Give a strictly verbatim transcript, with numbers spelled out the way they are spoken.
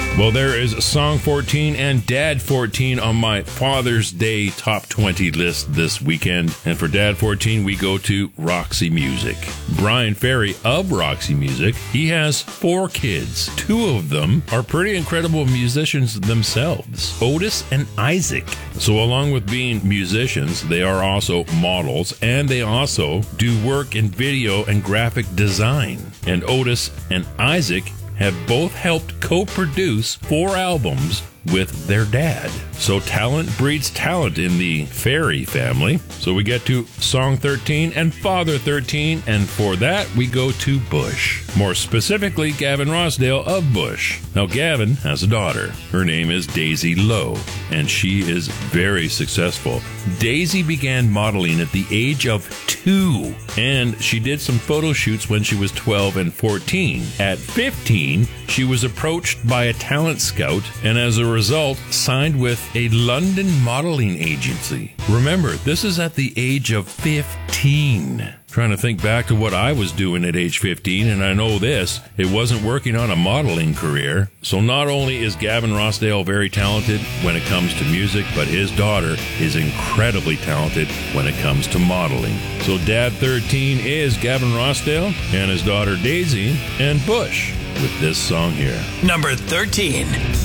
Well, there is Song fourteen and Dad fourteen on my Father's Day Top twenty list this weekend. And for Dad fourteen, we go to Roxy Music. Brian Ferry of Roxy Music, he has four kids. Two of them are pretty incredible musicians themselves, Otis and Isaac. So along with being musicians, they are also models, and they also do work in video and graphic design. And Otis and Isaac have both helped co-produce four albums with their dad. So talent breeds talent in the Ferry family. So we get to Song thirteen and Father thirteen, and for that we go to Bush. More specifically, Gavin Rossdale of Bush. Now Gavin has a daughter. Her name is Daisy Lowe, and she is very successful. Daisy began modeling at the age of two, and she did some photo shoots when she was twelve and fourteen. At fifteen, she was approached by a talent scout, and as a result, signed with a London modeling agency. Remember, this is at the age of fifteen. Trying to think back to what I was doing at age fifteen, and I know this, it wasn't working on a modeling career. So not only is Gavin Rossdale very talented when it comes to music, but his daughter is incredibly talented when it comes to modeling. So Dad thirteen is Gavin Rossdale and his daughter Daisy and Bush with this song here. Number thirteen.